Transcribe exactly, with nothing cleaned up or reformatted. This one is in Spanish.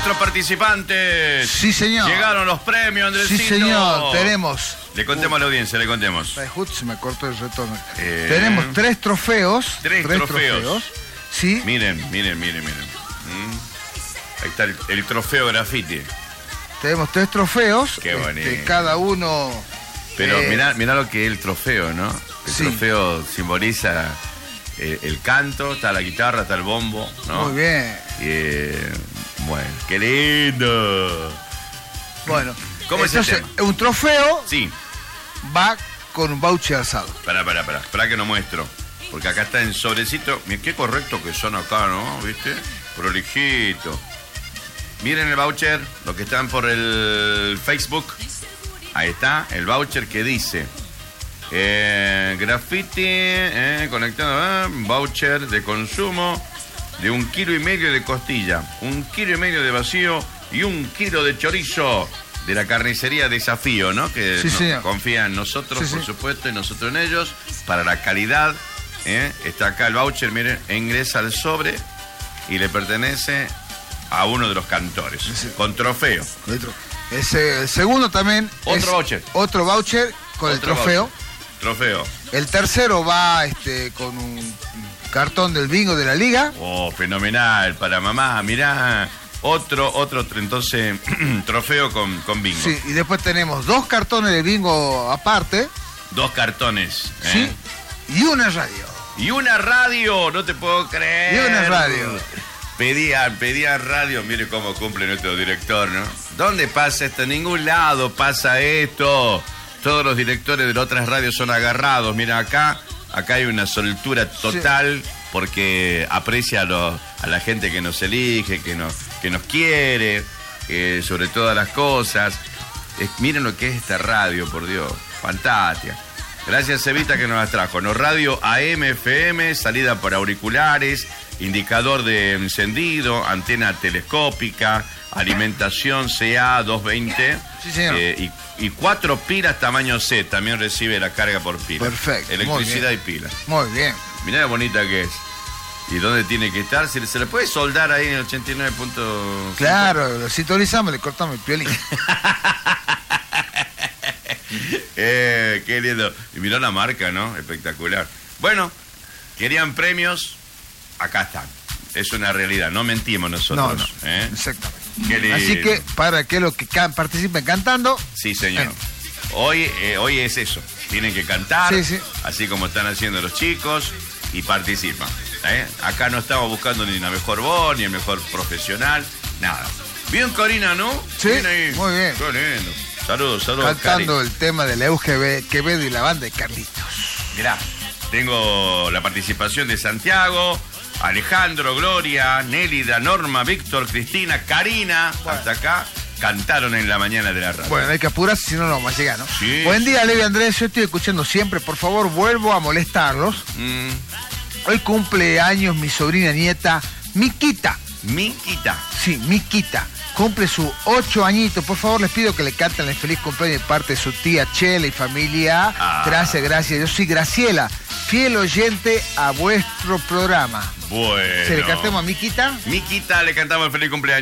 nuestros participantes. Sí, señor. Llegaron los premios, Andresito. Sí, señor. Tenemos... Le contemos a la audiencia, le contemos. Ay, justo se me cortó el retorno. Eh... Tenemos tres trofeos. Tres, tres trofeos. trofeos. Sí. Miren, miren, miren, miren. ¿Mm? Ahí está el, el trofeo graffiti. Tenemos tres trofeos. Qué bonito. Este, cada uno... Pero eh... mirá, mirá lo que es el trofeo, ¿no? El sí. trofeo simboliza eh, el canto, está la guitarra, está el bombo, ¿no? Muy bien. Eh, bueno, qué lindo. Bueno, ¿cómo entonces, es el tema? Un trofeo Sí. va con un voucher asado. Pará, pará, pará. Pará que no muestro. Porque acá está en sobrecito. Miren qué correcto que son acá, ¿no? ¿Viste? Prolijito. Miren el voucher, los que están por el Facebook. Ahí está, el voucher que dice eh, graffiti, eh, conectado, eh, voucher de consumo de un kilo y medio de costilla, un kilo y medio de vacío y un kilo de chorizo de la carnicería Desafío, ¿no? Que sí, no, confía en nosotros, sí, por sí. supuesto, y nosotros en ellos, para la calidad. Eh, está acá el voucher, miren, ingresa al sobre y le pertenece a uno de los cantores, sí. con trofeo. Ese, el segundo también otro es voucher. Otro voucher con otro el trofeo. Voucher. Trofeo. El tercero va este, con un cartón del bingo de la liga. Oh, fenomenal, para mamá, mirá. Otro, otro, entonces, trofeo con, con bingo. Sí, y después tenemos dos cartones de bingo aparte. Dos cartones. ¿eh? Sí. Y una radio. Y una radio, no te puedo creer. Y una radio. Pedían, pedían radio, mire cómo cumple nuestro director, ¿no? ¿Dónde pasa esto? En ningún lado pasa esto. Todos los directores de las otras radios son agarrados. Mira, acá, acá hay una soltura total, sí. porque aprecia a, los, a la gente que nos elige, que nos, que nos quiere, eh, sobre todas las cosas. Es, miren lo que es esta radio, por Dios. Fantástica. Gracias, Evita, que nos las trajo. No, radio A M F M, salida por auriculares, indicador de encendido, antena telescópica, alimentación C A doscientos veinte, sí, señor. Eh, y, y cuatro pilas tamaño C, también recibe la carga por pila. Perfecto. Electricidad y pilas. Muy bien. Mirá la bonita que es. ¿Y dónde tiene que estar? ¿Se, se le puede soldar ahí en ochenta y nueve punto cinco? Claro, lo sintonizamos, le cortamos el piolín. eh, qué lindo. Y mirá la marca, ¿no? Espectacular. Bueno, querían premios. Acá están. Es una realidad, no mentimos nosotros. No, no. ¿eh? Exactamente. Así que para que los que can participen cantando. Sí, señor. Eh. Hoy, eh, hoy es eso. Tienen que cantar, sí, sí. así como están haciendo los chicos, y participan. ¿eh? Acá no estamos buscando ni la mejor voz, ni el mejor profesional, nada. Bien, Corina, ¿no? Sí, bien ahí. Muy bien. Qué lindo. Saludos, saludos. Cantando Cari. el tema de la U G B Quevedo y la banda de Carlitos. Mirá, tengo la participación de Santiago, Alejandro, Gloria, Nélida, Norma, Víctor, Cristina, Karina, bueno. hasta acá, cantaron en la mañana de la radio. Bueno, hay que apurarse, si no, no vamos a llegar, ¿no? Sí. Buen día, Levi Andrés, yo estoy escuchando siempre, por favor, vuelvo a molestarlos. Mm. Hoy cumple años mi sobrina nieta, Miquita. Miquita. Sí, Miquita. Cumple sus ocho añitos. Por favor, les pido que le canten el feliz cumpleaños de parte de su tía Chela y familia. Ah. Gracias, gracias. Yo soy Graciela, fiel oyente a vuestro programa. Bueno. ¿Se le cantemos a Miquita? Miquita, le cantamos el feliz cumpleaños.